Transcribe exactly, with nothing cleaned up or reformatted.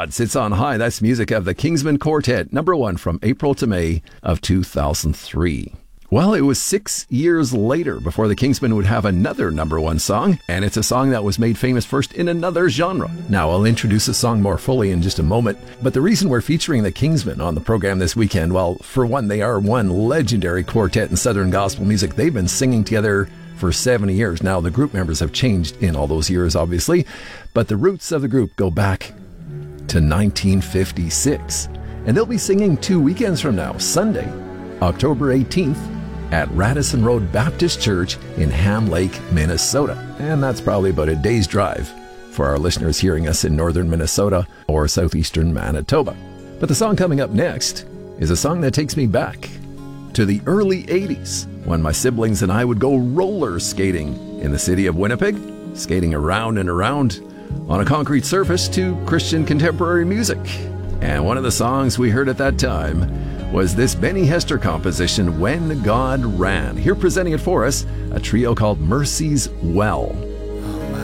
God sits on high. That's music of the Kingsmen Quartet, number one from April to May of two thousand three. Well, it was six years later before the Kingsmen would have another number one song, and it's a song that was made famous first in another genre. Now, I'll introduce the song more fully in just a moment, but the reason we're featuring the Kingsmen on the program this weekend, well, for one, they are one legendary quartet in Southern gospel music. They've been singing together for seventy years. Now, the group members have changed in all those years, obviously, but the roots of the group go back to nineteen fifty-six. And they'll be singing two weekends from now, Sunday, October eighteenth, at Radisson Road Baptist Church in Ham Lake, Minnesota. And that's probably about a day's drive for our listeners hearing us in northern Minnesota or southeastern Manitoba. But the song coming up next is a song that takes me back to the early eighties, when my siblings and I would go roller skating in the city of Winnipeg, skating around and around on a concrete surface to Christian contemporary music. And one of the songs we heard at that time was this Benny Hester composition, When God Ran. Here presenting it for us, a trio called Mercy's Well.